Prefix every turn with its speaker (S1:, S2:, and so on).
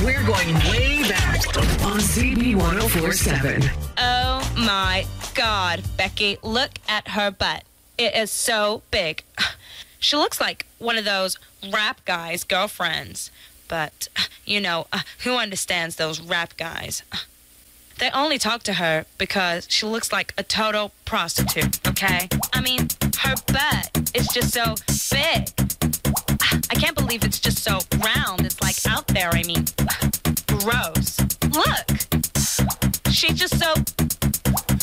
S1: We're going way back on CB 1047.
S2: Oh my God, Becky, look at her butt. It is so big. She looks like one of those rap guys' girlfriends. But, who understands those rap guys? They only talk to her because she looks like a total prostitute, okay? I mean, her butt is just so big. I can't believe it's just so round. It's like out there. I mean, gross. Look.